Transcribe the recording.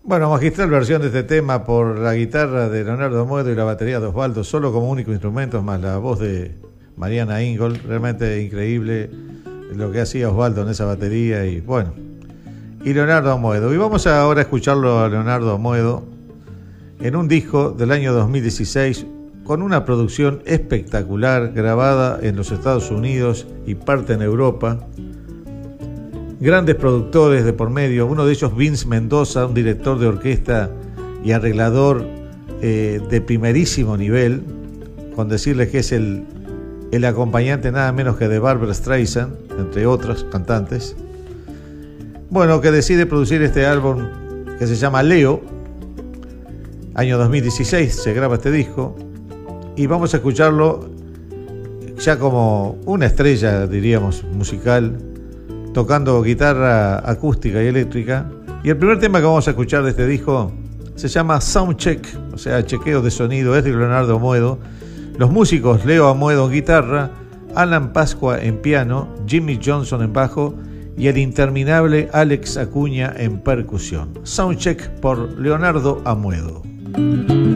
Bueno, magistral versión de este tema por la guitarra de Leonardo Amoedo y la batería de Osvaldo, solo como único instrumento, más la voz de Mariana Ingold. Realmente increíble lo que hacía Osvaldo en esa batería y bueno, y Leonardo Amoedo. Y vamos ahora a escucharlo a Leonardo Amoedo en un disco del año 2016 con una producción espectacular grabada en los Estados Unidos y parte en Europa. Grandes productores de por medio, uno de ellos Vince Mendoza, un director de orquesta y arreglador de primerísimo nivel, con decirles que es el acompañante nada menos que de Barbra Streisand, entre otras cantantes. Bueno, que decide producir este álbum que se llama Leo. Año 2016 se graba este disco y vamos a escucharlo ya como una estrella, diríamos, musical, tocando guitarra acústica y eléctrica. Y el primer tema que vamos a escuchar de este disco se llama Soundcheck, o sea, chequeo de sonido, es de Leonardo Amoedo. Los músicos: Leo Amoedo en guitarra, Alan Pascua en piano, Jimmy Johnson en bajo y el interminable Alex Acuña en percusión. Soundcheck por Leonardo Amoedo.